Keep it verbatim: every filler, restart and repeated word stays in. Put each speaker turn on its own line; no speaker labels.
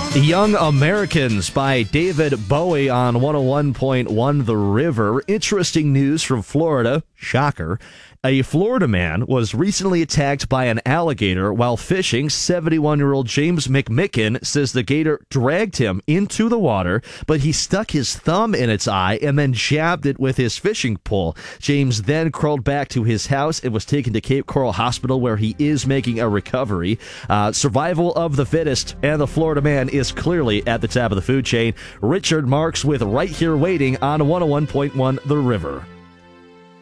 Young Americans by David Bowie on one oh one point one The River. Interesting news from Florida. Shocker. A Florida man was recently attacked by an alligator while fishing. seventy-one-year-old James McMicken says the gator dragged him into the water, but he stuck his thumb in its eye and then jabbed it with his fishing pole. James then crawled back to his house and was taken to Cape Coral Hospital, where he is making a recovery. Uh, survival of the fittest, and the Florida man is clearly at the top of the food chain. Richard Marks with Right Here Waiting on one oh one point one The River.